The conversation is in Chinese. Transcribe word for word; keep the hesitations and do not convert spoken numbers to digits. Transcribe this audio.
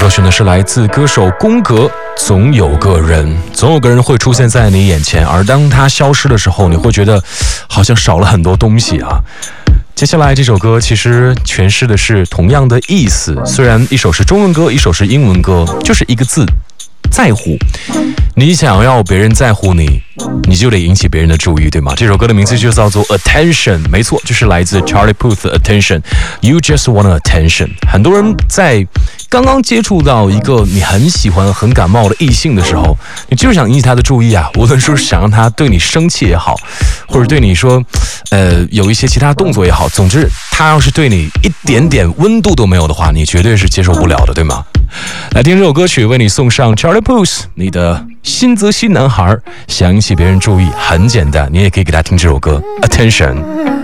选的是来自歌手宫格。总有个人，总有个人会出现在你眼前，而当他消失的时候，你会觉得好像少了很多东西啊。接下来这首歌其实诠释的是同样的意思，虽然一首是中文歌，一首是英文歌，就是一个字，在乎。你想要别人在乎你，你就得引起别人的注意，对吗？这首歌的名字就叫做 Attention， 没错，就是来自 Charlie Puth 的 Attention。You just want attention。很多人在刚刚接触到一个你很喜欢、很感冒的异性的时候，你就是想引起他的注意啊。无论说是想让他对你生气也好，或者对你说，呃，有一些其他动作也好，总之他要是对你一点点温度都没有的话，你绝对是接受不了的，对吗？来听这首歌曲，为你送上 Charlie Puth 你的新泽西男孩。想引起别人注意很简单，你也可以给他听这首歌 Attention。